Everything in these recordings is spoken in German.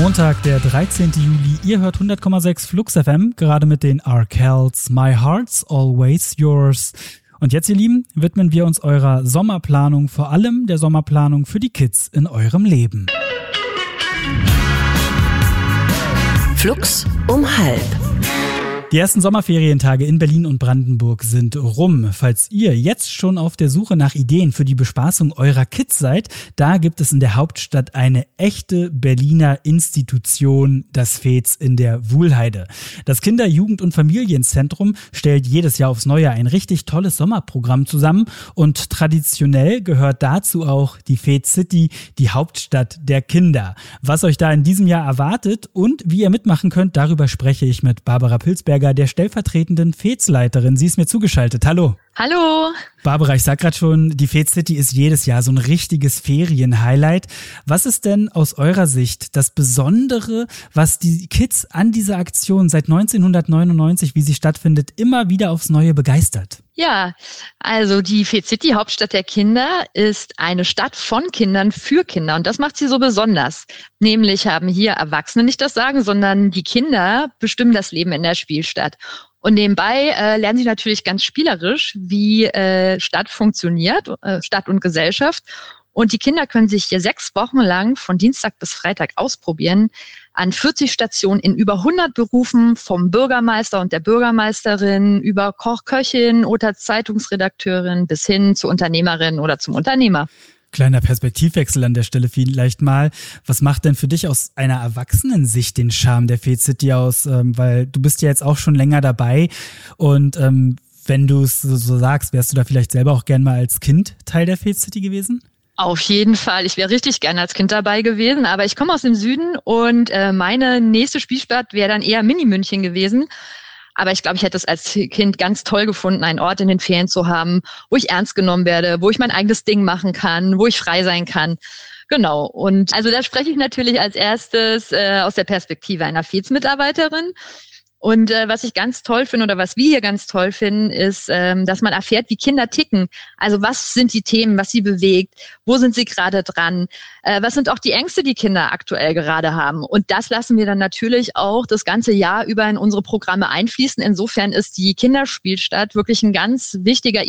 Montag, der 13. Juli. Ihr hört 100,6 Flux FM, gerade mit den Arkells. My Heart's Always Yours. Und jetzt, ihr Lieben, widmen wir uns eurer Sommerplanung, vor allem der Sommerplanung für die Kids in eurem Leben. Flux um 12:30. Die ersten Sommerferientage in Berlin und Brandenburg sind rum. Falls ihr jetzt schon auf der Suche nach Ideen für die Bespaßung eurer Kids seid, da gibt es in der Hauptstadt eine echte Berliner Institution, das Fez in der Wuhlheide. Das Kinder-, Jugend- und Familienzentrum stellt jedes Jahr aufs Neue ein richtig tolles Sommerprogramm zusammen und traditionell gehört dazu auch die Fez City, die Hauptstadt der Kinder. Was euch da in diesem Jahr erwartet und wie ihr mitmachen könnt, darüber spreche ich mit Barbara Pilzberger, der stellvertretenden Fez-Leiterin. Sie ist mir zugeschaltet. Hallo. Hallo. Barbara, ich sag gerade schon, die Fez City ist jedes Jahr so ein richtiges Ferienhighlight. Was ist denn aus eurer Sicht das Besondere, was die Kids an dieser Aktion seit 1999, wie sie stattfindet, immer wieder aufs Neue begeistert? Ja, also die Fez City, Hauptstadt der Kinder, ist eine Stadt von Kindern für Kinder und das macht sie so besonders. Nämlich haben hier Erwachsene nicht das Sagen, sondern die Kinder bestimmen das Leben in der Spielstadt. Und nebenbei lernen sie natürlich ganz spielerisch, wie Stadt funktioniert, Stadt und Gesellschaft. Und die Kinder können sich hier 6 Wochen lang von Dienstag bis Freitag ausprobieren an 40 Stationen in über 100 Berufen, vom Bürgermeister und der Bürgermeisterin über Koch, Köchin oder Zeitungsredakteurin bis hin zur Unternehmerin oder zum Unternehmer. Kleiner Perspektivwechsel an der Stelle vielleicht mal. Was macht denn für dich aus einer Erwachsenensicht den Charme der Fez City aus? Weil du bist ja jetzt auch schon länger dabei und wenn du es so sagst, wärst du da vielleicht selber auch gern mal als Kind Teil der Fez City gewesen? Auf jeden Fall. Ich wäre richtig gerne als Kind dabei gewesen, aber ich komme aus dem Süden und meine nächste Spielstadt wäre dann eher Mini-München gewesen. Aber ich glaube, ich hätte es als Kind ganz toll gefunden, einen Ort in den Ferien zu haben, wo ich ernst genommen werde, wo ich mein eigenes Ding machen kann, wo ich frei sein kann. Genau. Und also da spreche ich natürlich als erstes aus der Perspektive einer Fez-Mitarbeiterin. Und was ich ganz toll finde oder was wir hier ganz toll finden, ist, dass man erfährt, wie Kinder ticken. Also was sind die Themen, was sie bewegt, wo sind sie gerade dran, was sind auch die Ängste, die Kinder aktuell gerade haben. Und das lassen wir dann natürlich auch das ganze Jahr über in unsere Programme einfließen. Insofern ist die Kinderspielstadt wirklich ein ganz wichtiger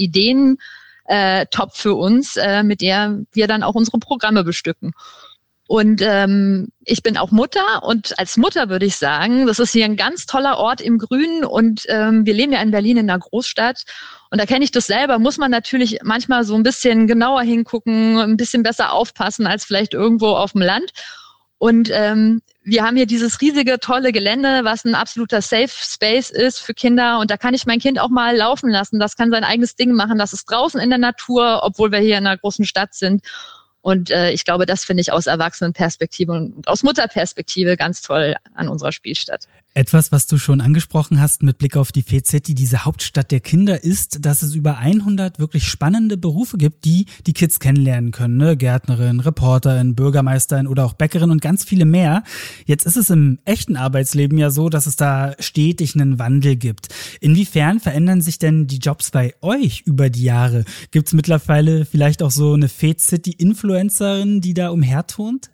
Ideentopf für uns, mit der wir dann auch unsere Programme bestücken. Und ich bin auch Mutter und als Mutter würde ich sagen, das ist hier ein ganz toller Ort im Grünen und wir leben ja in Berlin in einer Großstadt und da kenne ich das selber, muss man natürlich manchmal so ein bisschen genauer hingucken, ein bisschen besser aufpassen als vielleicht irgendwo auf dem Land. Und wir haben hier dieses riesige, tolle Gelände, was ein absoluter Safe Space ist für Kinder und da kann ich mein Kind auch mal laufen lassen, das kann sein eigenes Ding machen, das ist draußen in der Natur, obwohl wir hier in einer großen Stadt sind. Und ich glaube, das finde ich aus Erwachsenenperspektive und aus Mutterperspektive ganz toll an unserer Spielstadt. Etwas, was du schon angesprochen hast mit Blick auf die Fez City, diese Hauptstadt der Kinder, ist, dass es über 100 wirklich spannende Berufe gibt, die die Kids kennenlernen können. Ne? Gärtnerin, Reporterin, Bürgermeisterin oder auch Bäckerin und ganz viele mehr. Jetzt ist es im echten Arbeitsleben ja so, dass es da stetig einen Wandel gibt. Inwiefern verändern sich denn die Jobs bei euch über die Jahre? Gibt es mittlerweile vielleicht auch so eine Fez City-Influencerin, die da umherturnt?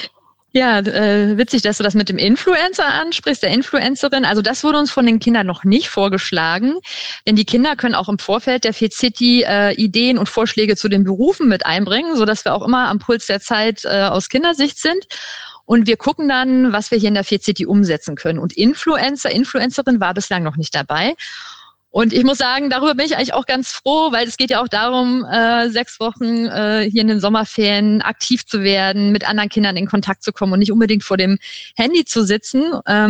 Ja, witzig, dass du das mit dem Influencer ansprichst, der Influencerin. Also das wurde uns von den Kindern noch nicht vorgeschlagen, denn die Kinder können auch im Vorfeld der Fez City Ideen und Vorschläge zu den Berufen mit einbringen, sodass wir auch immer am Puls der Zeit aus Kindersicht sind. Und wir gucken dann, was wir hier in der Fez City umsetzen können. Und Influencerin war bislang noch nicht dabei. Und ich muss sagen, darüber bin ich eigentlich auch ganz froh, weil es geht ja auch darum, 6 Wochen hier in den Sommerferien aktiv zu werden, mit anderen Kindern in Kontakt zu kommen und nicht unbedingt vor dem Handy zu sitzen.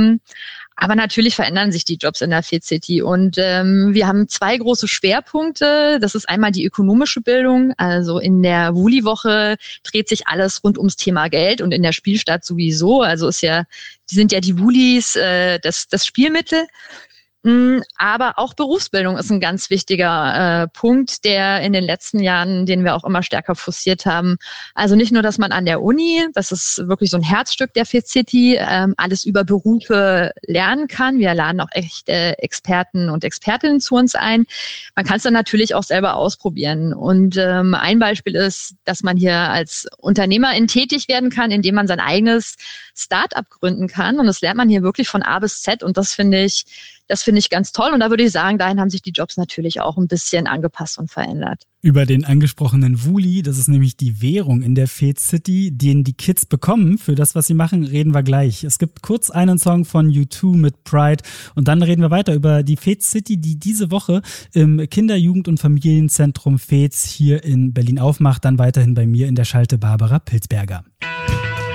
Aber natürlich verändern sich die Jobs in der Fez City und wir haben 2 große Schwerpunkte. Das ist einmal die ökonomische Bildung. Also in der Wuli-Woche dreht sich alles rund ums Thema Geld und in der Spielstadt sowieso. Also die sind ja die Wulis das Spielmittel. Aber auch Berufsbildung ist ein ganz wichtiger Punkt, der in den letzten Jahren, den wir auch immer stärker forciert haben. Also nicht nur, dass man an der Uni, das ist wirklich so ein Herzstück der Fit City, alles über Berufe lernen kann. Wir laden auch echte Experten und Expertinnen zu uns ein. Man kann es dann natürlich auch selber ausprobieren. Und ein Beispiel ist, dass man hier als Unternehmerin tätig werden kann, indem man sein eigenes Start-up gründen kann. Und das lernt man hier wirklich von A bis Z. Und das finde ich ganz toll. Und da würde ich sagen, dahin haben sich die Jobs natürlich auch ein bisschen angepasst und verändert. Über den angesprochenen Wooly, das ist nämlich die Währung in der Fit City, den die Kids bekommen für das, was sie machen, reden wir gleich. Es gibt kurz einen Song von U2 mit Pride und dann reden wir weiter über die Fit City, die diese Woche im Kinder-, Jugend- und Familienzentrum Fez hier in Berlin aufmacht. Dann weiterhin bei mir in der Schalte Barbara Pilzberger.